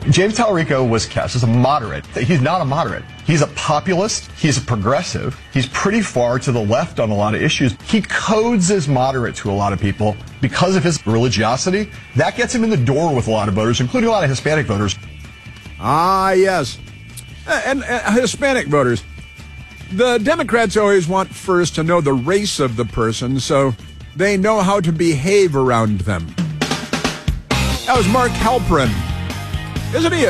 James Tallarico was cast as a moderate. He's not a moderate. He's a populist. He's a progressive. He's pretty far to the left on a lot of issues. He codes as moderate to a lot of people because of his religiosity. That gets him in the door with a lot of voters, including a lot of Hispanic voters. Ah, yes. And Hispanic voters. The Democrats always want first to know the race of the person so they know how to behave around them. That was Mark Halperin. Isn't he?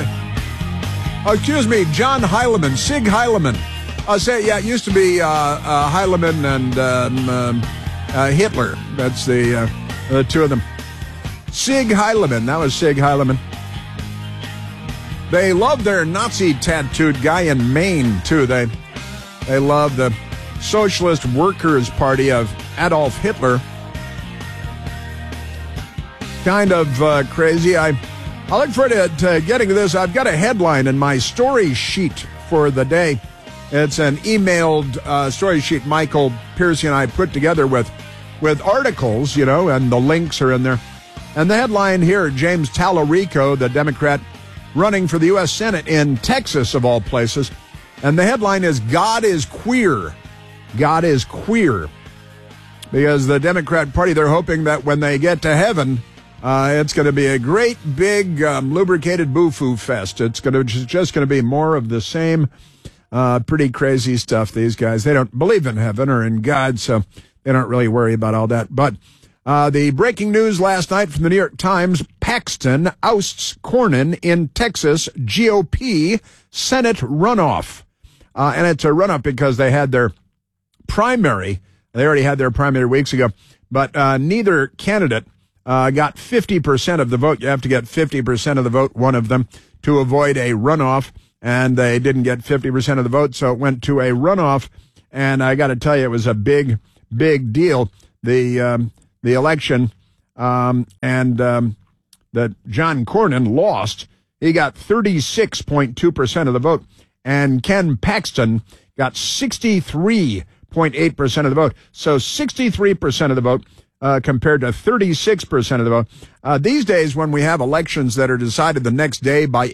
John Heilemann, Sig Heilemann. It used to be Heilemann and Hitler. That's the two of them. Sig Heilemann. That was Sig Heilemann. They love their Nazi tattooed guy in Maine, too. They love the Socialist Workers' Party of Adolf Hitler. Kind of crazy. I look forward to getting to this. I've got a headline in my story sheet for the day. It's an emailed story sheet Michael Piercy and I put together with articles, and the links are in there. And the headline here, James Tallarico, the Democrat running for the U.S. Senate in Texas, of all places. And the headline is, God is queer. God is queer. Because the Democrat Party, they're hoping that when they get to heaven, it's going to be a great big lubricated boo-foo fest. It's just going to be more of the same pretty crazy stuff. These guys, they don't believe in heaven or in God, so they don't really worry about all that. But the breaking news last night from the New York Times, Paxton ousts Cornyn in Texas GOP Senate runoff. And it's a runoff because they had their primary. They already had their primary weeks ago. But neither candidate got 50% of the vote. You have to get 50% of the vote, one of them, to avoid a runoff. And they didn't get 50% of the vote, so it went to a runoff. And I got to tell you, it was a big, big deal. The election, that John Cornyn lost. He got 36.2% of the vote, and Ken Paxton got 63.8% of the vote. So 63% of the vote compared to 36% of the vote. These days, when we have elections that are decided the next day by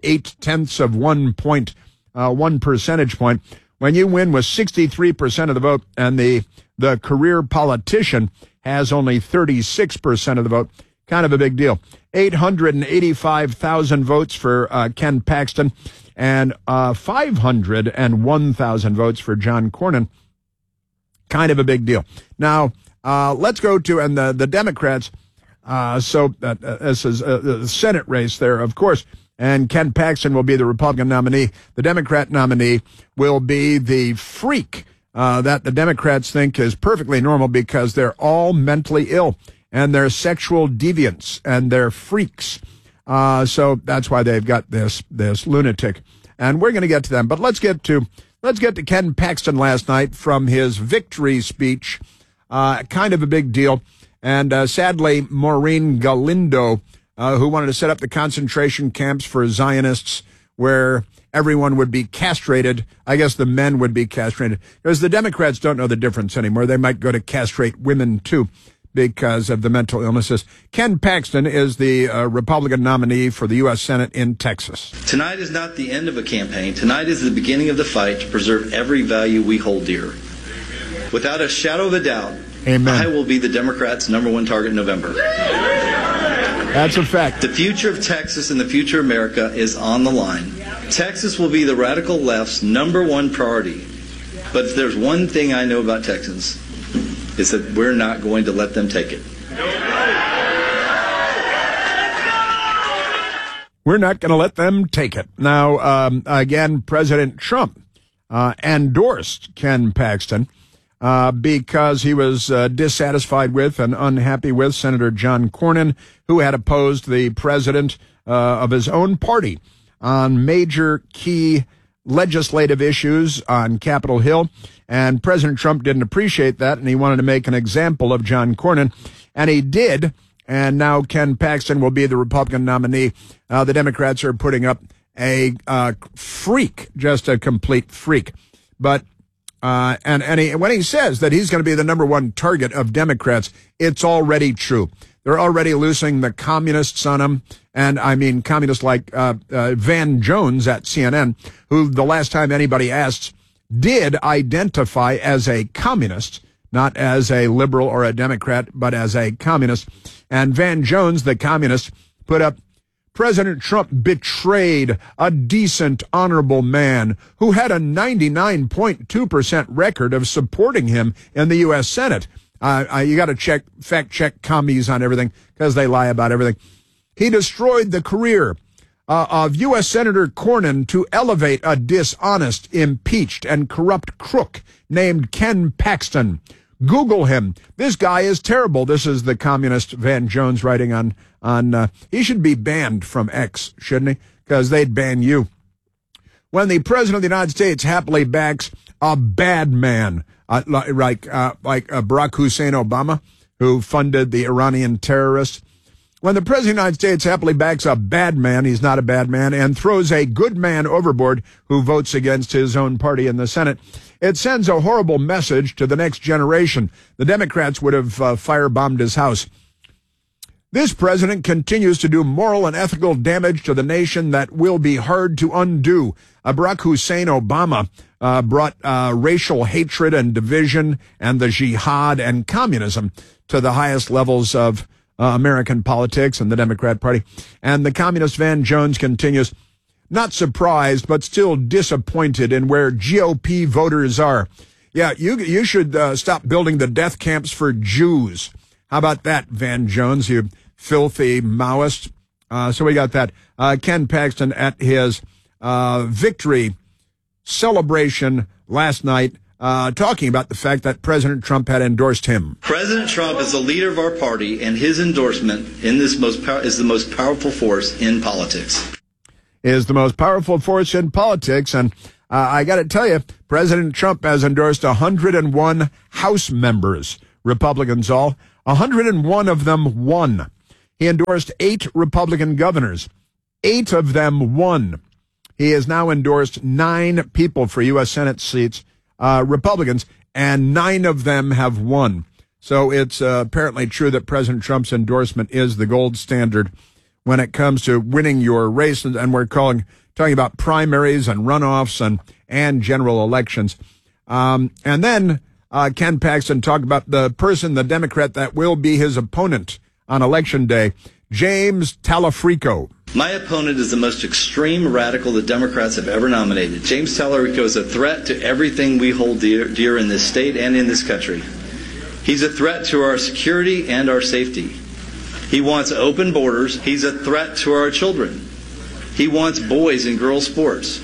0.8 percentage point, when you win with 63% of the vote and the career politician has only 36% of the vote, kind of a big deal. 885,000 votes for Ken Paxton and 501,000 votes for John Cornyn. Kind of a big deal. Now, let's go to, and the Democrats, this is the Senate race there, of course, and Ken Paxton will be the Republican nominee. The Democrat nominee will be the freak that the Democrats think is perfectly normal because they're all mentally ill and they're sexual deviants and they're freaks. So that's why they've got this lunatic. And we're going to get to them. But let's get to Ken Paxton last night from his victory speech. Kind of a big deal. And sadly, Maureen Galindo, who wanted to set up the concentration camps for Zionists where everyone would be castrated. I guess the men would be castrated. Because the Democrats don't know the difference anymore. They might go to castrate women, too, because of the mental illnesses. Ken Paxton is the Republican nominee for the U.S. Senate in Texas. Tonight is not the end of a campaign. Tonight is the beginning of the fight to preserve every value we hold dear. Without a shadow of a doubt, Amen. I will be the Democrats' #1 target in November. That's a fact. The future of Texas and the future of America is on the line. Texas will be the radical left's #1 priority. But if there's one thing I know about Texans, it's that we're not going to let them take it. We're not going to let them take it. Now, again, President Trump endorsed Ken Paxton because he was dissatisfied with and unhappy with Senator John Cornyn, who had opposed the president of his own party on major key legislative issues on Capitol Hill. And President Trump didn't appreciate that, and he wanted to make an example of John Cornyn, and he did. And now Ken Paxton will be the Republican nominee. The Democrats are putting up a freak, just a complete freak. But when he says that he's going to be the #1 target of Democrats, it's already true. They're already loosing the communists on him. And I mean communists like Van Jones at CNN, who the last time anybody asked did identify as a communist, not as a liberal or a Democrat, but as a communist. And Van Jones, the communist, put up, President Trump betrayed a decent, honorable man who had a 99.2% record of supporting him in the U.S. Senate. You got to fact check commies on everything because they lie about everything. He destroyed the career of U.S. Senator Cornyn to elevate a dishonest, impeached, and corrupt crook named Ken Paxton. Google him. This guy is terrible. This is the communist Van Jones writing on he should be banned from X, shouldn't he? Because they'd ban you. When the President of the United States happily backs a bad man, like Barack Hussein Obama, who funded the Iranian terrorists, when the President of the United States happily backs a bad man, he's not a bad man, and throws a good man overboard who votes against his own party in the Senate, it sends a horrible message to the next generation. The Democrats would have firebombed his house. This president continues to do moral and ethical damage to the nation that will be hard to undo. Barack Hussein Obama brought racial hatred and division and the jihad and communism to the highest levels of American politics and the Democrat Party. And the communist Van Jones continues, not surprised, but still disappointed in where GOP voters are. Yeah, you should stop building the death camps for Jews. How about that, Van Jones, you filthy Maoist? So we got that. Ken Paxton at his victory celebration last night, talking about the fact that President Trump had endorsed him. President Trump is the leader of our party, and his endorsement in this is the most powerful force in politics. Is the most powerful force in politics, and I got to tell you, President Trump has endorsed 101 House members, Republicans all. 101 of them won. He endorsed 8 Republican governors. 8 of them won. He has now endorsed 9 people for U.S. Senate seats, Republicans, and 9 of them have won. So it's apparently true that President Trump's endorsement is the gold standard when it comes to winning your race, and we're talking about primaries and runoffs and general elections. And then Ken Paxton talked about the person, the Democrat, that will be his opponent on Election Day, James Talafrico. My opponent is the most extreme radical the Democrats have ever nominated. James Talafrico is a threat to everything we hold dear in this state and in this country. He's a threat to our security and our safety. He wants open borders. He's a threat to our children. He wants boys and girls sports.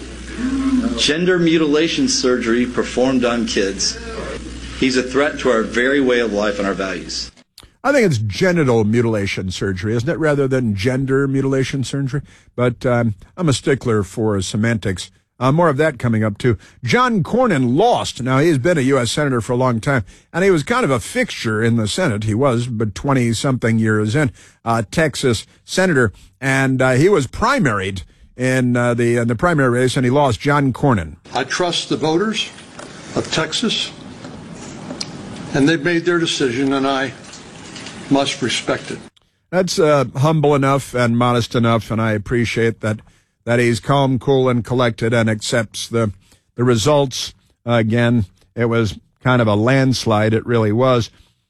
Gender mutilation surgery performed on kids. He's a threat to our very way of life and our values. I think it's genital mutilation surgery, isn't it, rather than gender mutilation surgery? But I'm a stickler for semantics. More of that coming up, too. John Cornyn lost. Now, he's been a U.S. Senator for a long time, and he was kind of a fixture in the Senate. He was, but 20-something years in, Texas Senator, and he was primaried in the primary race, and he lost. John Cornyn. I trust the voters of Texas, and they've made their decision, and I must respect it. That's humble enough and modest enough, and I appreciate that he's calm, cool, and collected and accepts the results. Again, it was kind of a landslide. It really was.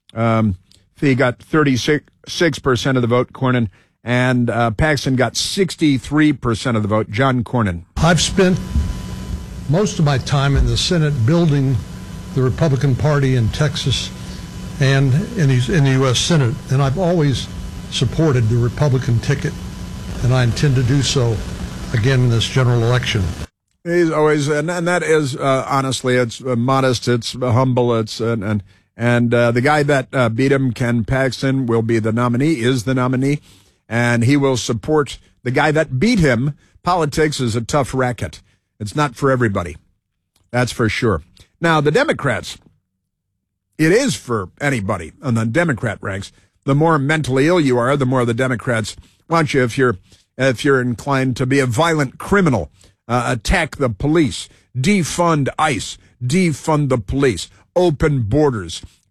He got 36% of the vote, Cornyn, and Paxton got 63% of the vote, John Cornyn. I've spent most of my time in the Senate building the Republican Party in Texas and in the U.S. Senate, and I've always supported the Republican ticket, and I intend to do so again in this general election. He's always, and that is honestly, it's modest, it's humble, it's and the guy that beat him, Ken Paxton, will be the nominee, is the nominee, and he will support the guy that beat him. Politics is a tough racket. It's not for everybody. That's for sure. Now, the Democrats, it is for anybody on the Democrat ranks. The more mentally ill you are, the more the Democrats want you. If you're inclined to be a violent criminal, attack the police, defund ICE, defund the police, open borders,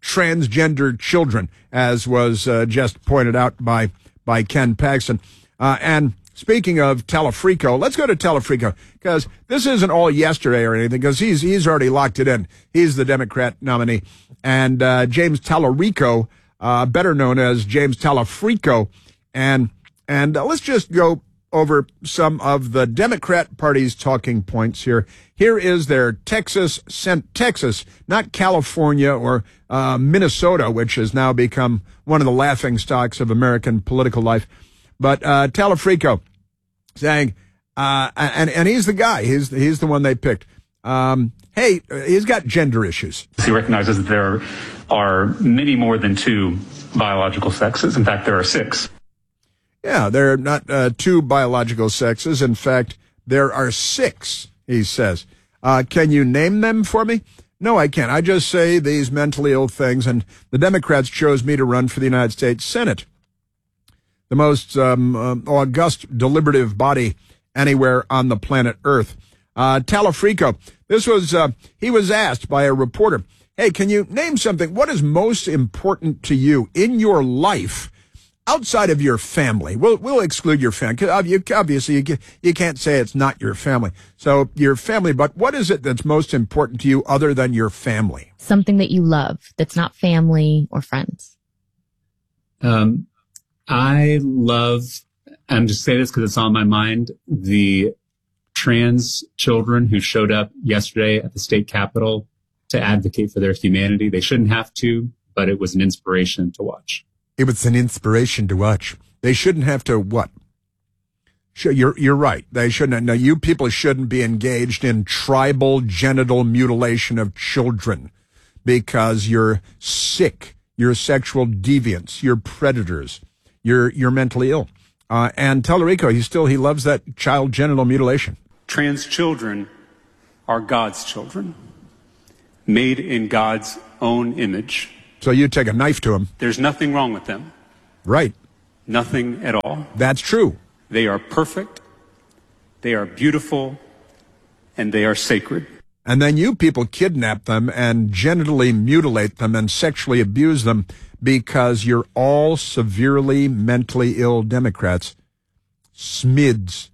transgender children, as was just pointed out by Ken Paxton. And speaking of Telefrico, let's go to Telefrico, because this isn't all yesterday or anything, because he's already locked it in. He's the Democrat nominee. And James Talarico, better known as James Telefrico. And let's just go over some of the Democrat Party's talking points here. Here is their Texas, not California or Minnesota, which has now become one of the laughing stocks of American political life. But Telefrico saying, and he's the guy, he's the one they picked. Hey, he's got gender issues. He recognizes that there are many more than two biological sexes. In fact, there are 6. Yeah, there are not 2 biological sexes. In fact, there are 6, he says. Can you name them for me? No, I can't. I just say these mentally ill things, and the Democrats chose me to run for the United States Senate, the most august, deliberative body anywhere on the planet Earth. Telefrico, he was asked by a reporter, hey, can you name something? What is most important to you in your life outside of your family? We'll exclude your family. Obviously, you can't say it's not your family. So your family, but what is it that's most important to you other than your family? Something that you love that's not family or friends. I love, I'm just saying this because it's on my mind, the trans children who showed up yesterday at the state capitol to advocate for their humanity. They shouldn't have to, but it was an inspiration to watch. It was an inspiration to watch. They shouldn't have to what? You're right. They shouldn't. No, you people shouldn't be engaged in tribal genital mutilation of children because you're sick, you're sexual deviants, you're predators, you're mentally ill. And Telerico, he loves that child genital mutilation. Trans children are God's children, made in God's own image. So you take a knife to them. There's nothing wrong with them. Right. Nothing at all. That's true. They are perfect, they are beautiful, and they are sacred. And then you people kidnap them and genitally mutilate them and sexually abuse them because you're all severely mentally ill Democrats. Smids.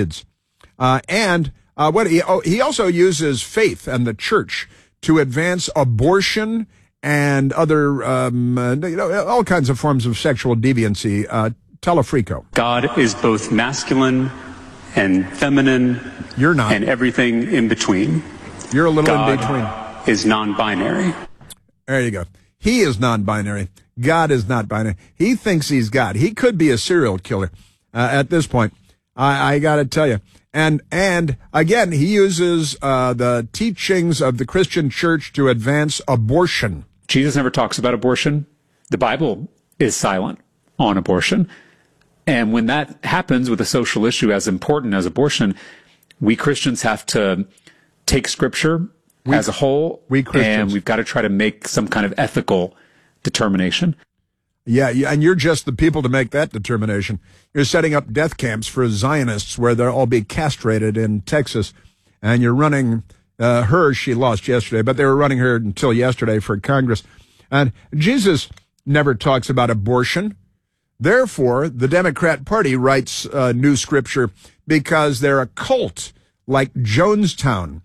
He also uses faith and the church to advance abortion and other, all kinds of forms of sexual deviancy. Telefrico. God is both masculine and feminine. You're not. And everything in between. You're a little God in between. Is non-binary. There you go. He is non-binary. God is not binary. He thinks he's God. He could be a serial killer at this point. I got to tell you. And again, he uses the teachings of the Christian church to advance abortion. Jesus never talks about abortion. The Bible is silent on abortion. And when that happens with a social issue as important as abortion, we Christians have to take Scripture as a whole, and we've got to try to make some kind of ethical determination. Yeah, and you're just the people to make that determination. You're setting up death camps for Zionists where they'll all be castrated in Texas, and you're running she lost yesterday, but they were running her until yesterday for Congress. And Jesus never talks about abortion. Therefore, the Democrat Party writes new Scripture because they're a cult like Jonestown.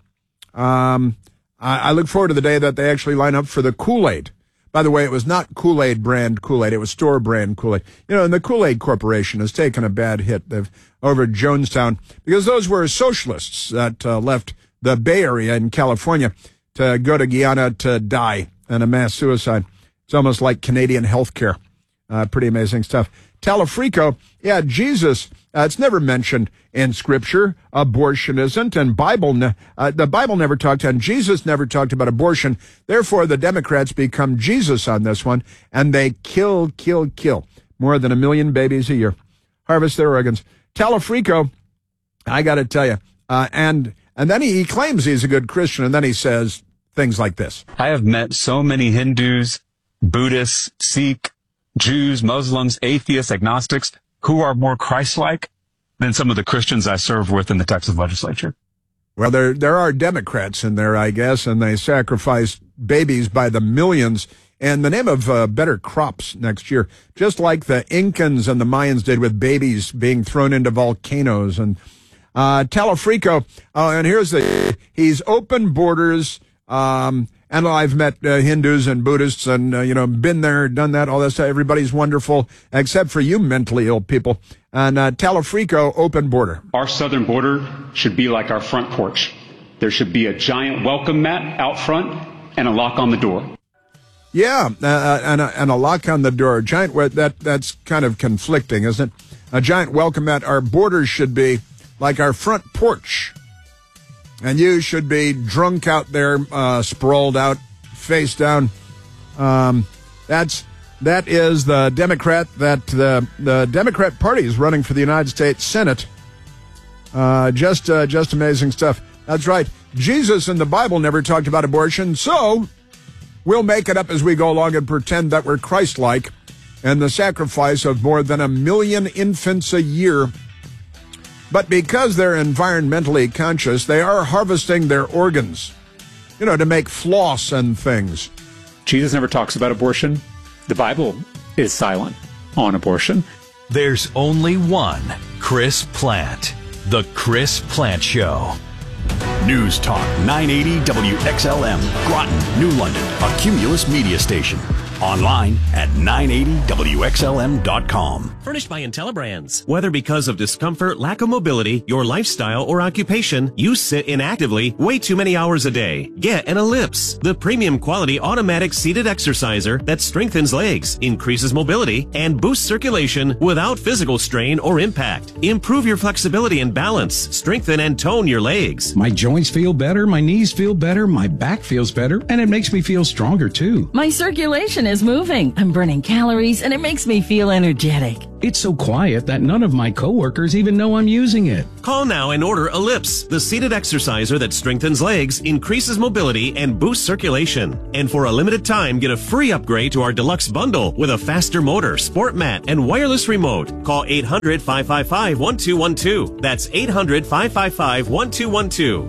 I look forward to the day that they actually line up for the Kool-Aid. By the way, it was not Kool-Aid brand Kool-Aid. It was store brand Kool-Aid. And the Kool-Aid Corporation has taken a bad hit over at Jonestown because those were socialists that left the Bay Area in California to go to Guyana to die in a mass suicide. It's almost like Canadian health care. Pretty amazing stuff. Telefrico, yeah, Jesus, it's never mentioned in Scripture. Abortion isn't, and the Bible never talked, and Jesus never talked about abortion. Therefore, the Democrats become Jesus on this one, and they kill more than 1 million babies a year. Harvest their organs. Telefrico, I got to tell you, and then he claims he's a good Christian, and then he says things like this. I have met so many Hindus, Buddhists, Sikh, Jews, Muslims, atheists, agnostics, who are more Christ-like than some of the Christians I serve with in the Texas legislature. Well, there are Democrats in there, I guess, and they sacrifice babies by the millions in the name of better crops next year, just like the Incans and the Mayans did with babies being thrown into volcanoes. And Talafrico, and he's open borders, and I've met Hindus and Buddhists and, been there, done that, all that stuff. Everybody's wonderful, except for you mentally ill people. And Talafrico, open border. Our southern border should be like our front porch. There should be a giant welcome mat out front and a lock on the door. Yeah, and a lock on the door. That's kind of conflicting, isn't it? A giant welcome mat. Our borders should be like our front porch. And you should be drunk out there, sprawled out, face down. That is the Democrat the Democrat Party is running for the United States Senate. Just amazing stuff. That's right. Jesus in the Bible never talked about abortion, so we'll make it up as we go along and pretend that we're Christ-like, and the sacrifice of more than 1 million infants a year. But because they're environmentally conscious, they are harvesting their organs, to make floss and things. Jesus never talks about abortion. The Bible is silent on abortion. There's only one Chris Plant. The Chris Plant Show. News Talk 980 WXLM, Groton, New London, a Cumulus media station. Online at 980WXLM.com. Furnished by IntelliBrands. Whether because of discomfort, lack of mobility, your lifestyle, or occupation, you sit inactively way too many hours a day. Get an Ellipse, the premium quality automatic seated exerciser that strengthens legs, increases mobility, and boosts circulation without physical strain or impact. Improve your flexibility and balance, strengthen and tone your legs. My joints feel better, my knees feel better, my back feels better, and it makes me feel stronger too. My circulation is moving. I'm burning calories, and it makes me feel energetic. It's so quiet that none of my coworkers even know I'm using it. Call now and order Ellipse, the seated exerciser that strengthens legs, increases mobility, and boosts circulation. And for a limited time, get a free upgrade to our deluxe bundle with a faster motor, sport mat, and wireless remote. Call 800-555-1212. That's 800-555-1212.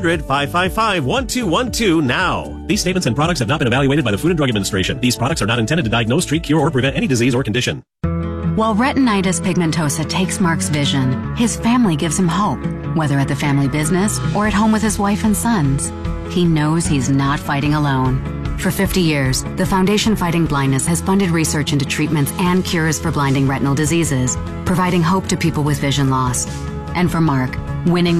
800-555-1212 now. These statements and products have not been evaluated by the Food and Drug Administration. These products are not intended to diagnose, treat, cure, or prevent any disease or condition. While retinitis pigmentosa takes Mark's vision, his family gives him hope, whether at the family business or at home with his wife and sons. He knows he's not fighting alone. For 50 years, the Foundation Fighting Blindness has funded research into treatments and cures for blinding retinal diseases, providing hope to people with vision loss. And for Mark, winning